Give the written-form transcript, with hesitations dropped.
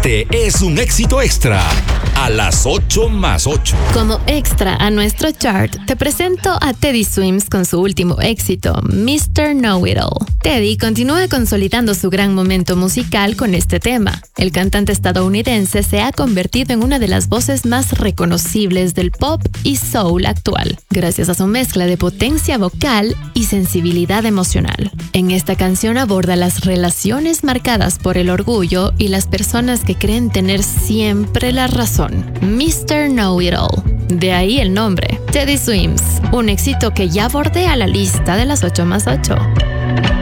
Este es un éxito extra a las 8 más 8. Como extra a nuestro chart, te presento a Teddy Swims con su último éxito, Mr. Know-It-All. Teddy continúa consolidando su gran momento musical con este tema. El cantante estadounidense se ha convertido en una de las voces más reconocibles del pop y soul actual, gracias a su mezcla de potencia vocal y sensibilidad emocional. En esta canción aborda las relaciones marcadas por el orgullo y las personas que creen tener siempre la razón. Mr. Know-It-All. De ahí el nombre, Teddy Swims, un éxito que ya bordea la lista de las 8 más 8.